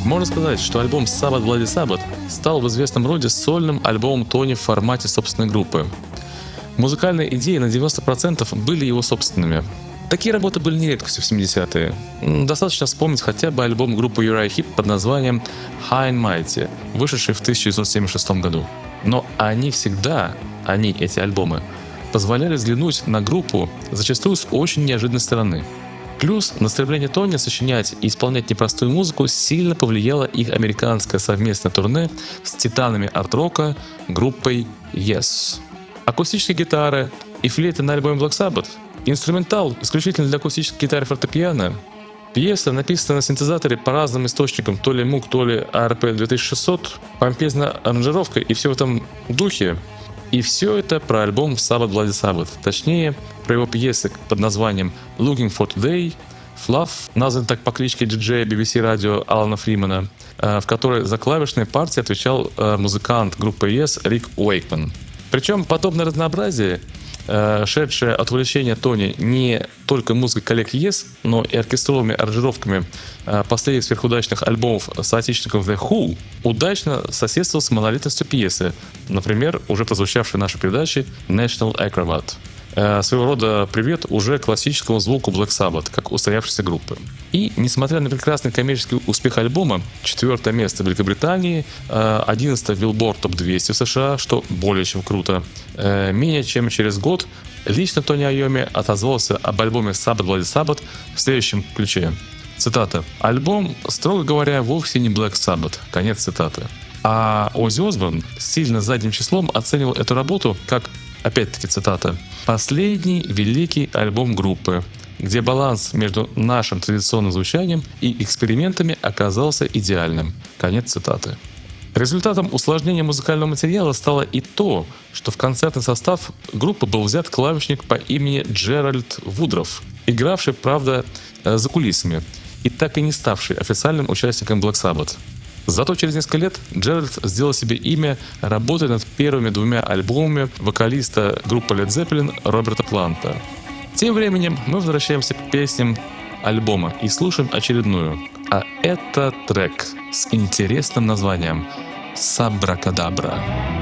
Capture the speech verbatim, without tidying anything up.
Можно сказать, что альбом Sabbath Bloody Sabbath стал в известном роде сольным альбомом Тони в формате собственной группы. Музыкальные идеи на девяносто процентов были его собственными. Такие работы были не редкостью в семидесятые. Достаточно вспомнить хотя бы альбом группы Uriah Heep под названием High and Mighty, вышедший в тысяча девятьсот семьдесят шестом году. Но они всегда, они, эти альбомы, позволяли взглянуть на группу зачастую с очень неожиданной стороны. Плюс на стремление Тони сочинять и исполнять непростую музыку сильно повлияло их американское совместное турне с титанами арт-рока группой Yes. Акустические гитары и флейты на альбоме Black Sabbath, инструментал исключительно для акустических гитар и фортепиано, пьеса, написанная на синтезаторе по разным источникам, то ли мук, то ли эй ар пи две тысячи шестьсот, помпезная аранжировка и все в этом духе. И все это про альбом Sabbath Bloody Sabbath, точнее, про его пьесы под названием Looking for Today, Fluff, назван так по кличке диджея би би си радио Алана Фримана, в которой за клавишные партии отвечал музыкант группы Yes Рик Уэйкман. Причем подобное разнообразие, шедшее от увлечения Тони не только музыкой коллег Yes, но и оркестровыми аранжировками последних сверхудачных альбомов соотечественников The Who, удачно соседствовал с монолитностью пьесы, например, уже прозвучавшей в нашей передаче National Acrobat. Своего рода привет уже классическому звуку Black Sabbath, как устоявшейся группы. И, несмотря на прекрасный коммерческий успех альбома, четвертое место в Великобритании, одиннадцатое в Billboard топ двести в США, что более чем круто, менее чем через год лично Тони Айоми отозвался об альбоме Sabbath Bloody Sabbath в следующем ключе. Цитата. «Альбом, строго говоря, вовсе не Black Sabbath». Конец цитаты. А Оззи Осборн сильно задним числом оценивал эту работу как, опять-таки цитата, «последний великий альбом группы, где баланс между нашим традиционным звучанием и экспериментами оказался идеальным». Конец цитаты. Результатом усложнения музыкального материала стало и то, что в концертный состав группы был взят клавишник по имени Джеральд Вудроф, игравший, правда, за кулисами и так и не ставший официальным участником Black Sabbath. Зато через несколько лет Джеральд сделал себе имя, работая над первыми двумя альбомами вокалиста группы Led Zeppelin Роберта Планта. Тем временем мы возвращаемся к песням альбома и слушаем очередную. А это трек с интересным названием «Сабракадабра».